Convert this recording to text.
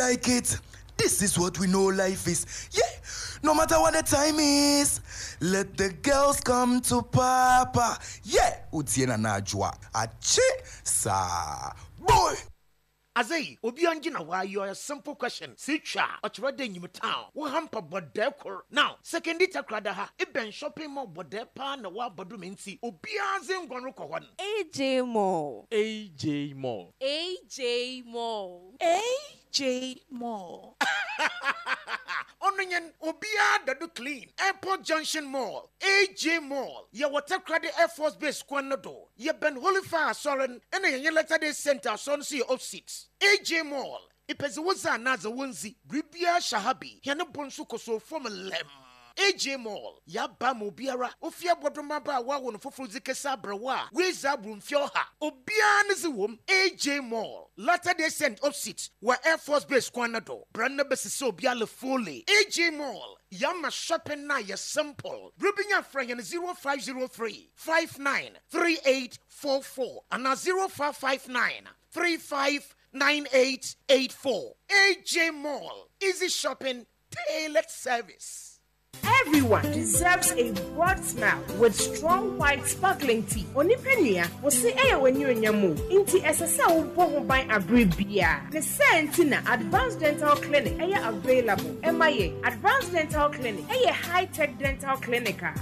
like it. This is what we know life is. Yeah, no matter what the time is, let the girls come to Papa. Yeah, Utiena Najwa. Ache sa boy. Azay, obi angina why you are a simple question. Sicha, ochwade nyim town. Wo hampa bode kor. Now, second it akrada ha, e ben shopping mall bode pa na wa bodu menti. Obi anze ngwanro ko hon. AJ Mall. AJ Mall. AJ Mall. AJ Mall. Onunyen obia dadu clean. Airport Junction Mall. AJ Mall. Ya water credit Air Force Base kwanado. Ya Ben Holifa Soren. Ene yenye letter day center son see of seats. AJ Mall. Ipezi waza naza wonzi. Bribia shahabi. Yana bonsu koso from lem. AJ Mall. Ya ba mobiara. Ofia bodoma ba wa wono fofruzi kesa brewa. Weza brumfio ha. Obia nizi wom. AJ Mall. Latter day sent of seats. Wa Air Force Base kwanado. Branda besi obia le fully. AJ Mall. Yama shopping na ya simple. Rubinya Franyan 0503 593844 and 0559 359884. AJ Mall. Easy shopping, tailored service. Everyone deserves a broad smile with strong white sparkling tea. Onipenia will see air when you're in your mood. Inti SSL will buy a bribia. The Sentina Advanced Dental Clinic are available. MIA Advanced Dental Clinic, a high-tech dental clinic.